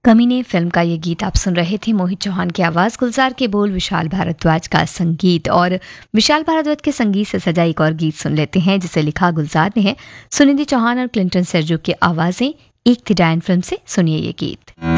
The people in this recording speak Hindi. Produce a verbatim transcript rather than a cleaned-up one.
कमीने फिल्म का ये गीत आप सुन रहे थे। मोहित चौहान की आवाज़, गुलजार के बोल, विशाल भारद्वाज का संगीत। और विशाल भारद्वाज के संगीत से सजा एक और गीत सुन लेते हैं जिसे लिखा गुलजार ने है। सुनिधि चौहान और क्लिंटन सेरजू की आवाज़ें। एक थी डायन फिल्म से सुनिए ये गीत।